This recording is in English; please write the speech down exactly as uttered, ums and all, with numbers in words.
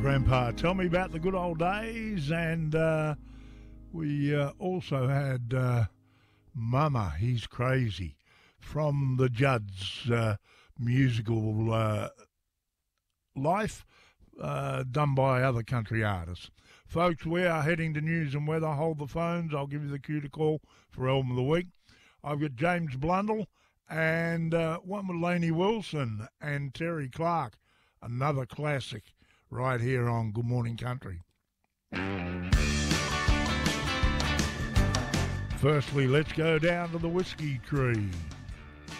Grandpa, tell me about the good old days. And uh, we uh, also had uh, Mama, He's Crazy, from the Judds uh, musical uh, life, uh, done by other country artists. Folks, we are heading to news and weather. Hold the phones. I'll give you the cue to call for Album of the Week. I've got James Blundell and uh, one with Lainey Wilson and Terry Clark, another classic right here on Good Morning Country. Firstly, let's go down to the Whiskey Tree.